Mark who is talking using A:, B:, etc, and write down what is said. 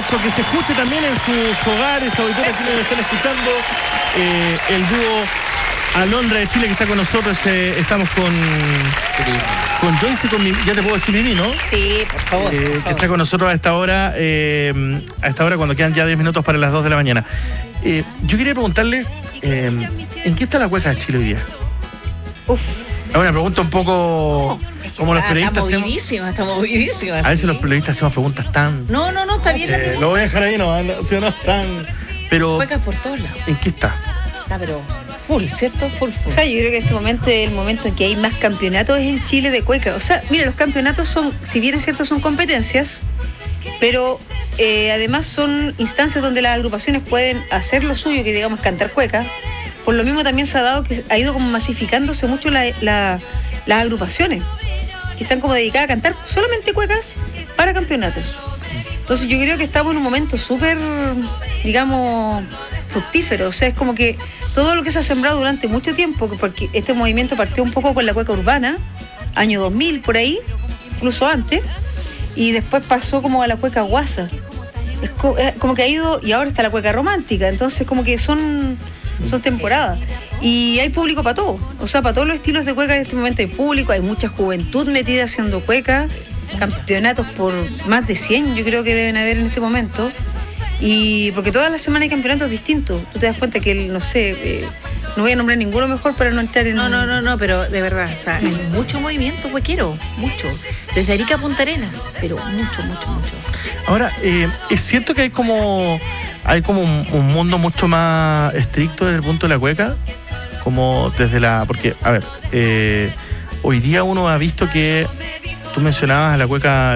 A: aplauso, que se escuche también en sus hogares, auditores que nos están escuchando. El dúo Alondra de Chile que está con nosotros. Estamos con Joyce y con Mimi. Ya te puedo decir Mimi, ¿no?
B: Sí, por favor.
A: Que está con nosotros a esta hora cuando quedan ya 10 minutos para las 2 de la mañana. Yo quería preguntarle, ¿en qué está la cueca de Chile hoy día?
B: Uf.
A: Es una pregunta un poco... Como los periodistas
B: está movidísima.
A: A veces los periodistas hacemos preguntas tan...
B: No, está bien la pregunta.
A: Lo voy a dejar ahí, no tan... Pero...
B: Cuecas por todos lados.
A: ¿En qué está?
B: Está, pero full, ¿cierto? Full.
C: O sea, yo creo que este momento es el momento en que hay más campeonatos en Chile de cueca. O sea, mira, los campeonatos son, si bien es cierto, son competencias, pero además son instancias donde las agrupaciones pueden hacer lo suyo, que digamos cantar cueca. Por lo mismo también se ha dado que ha ido como masificándose mucho las agrupaciones, que están como dedicadas a cantar solamente cuecas para campeonatos. Entonces yo creo que estamos en un momento súper, digamos, fructífero. O sea, es como que todo lo que se ha sembrado durante mucho tiempo, porque este movimiento partió un poco con la cueca urbana, año 2000 por ahí, incluso antes, y después pasó como a la cueca guasa. Es como que ha ido, y ahora está la cueca romántica. Entonces como que son temporadas. Y hay público para todo. O sea, para todos los estilos de cueca en este momento hay público, hay mucha juventud metida haciendo cueca, campeonatos por más de 100 yo creo que deben haber en este momento. Y porque todas las semanas hay campeonatos distintos. Tú te das cuenta que, no voy a nombrar ninguno mejor para no entrar en...
B: No, pero de verdad, o sea, hay mucho movimiento cuequero, mucho. Desde Arica a Punta Arenas, pero mucho.
A: Ahora, es cierto que hay como un mundo mucho más estricto desde el punto de la cueca, como desde porque, a ver, hoy día uno ha visto que tú mencionabas a la cueca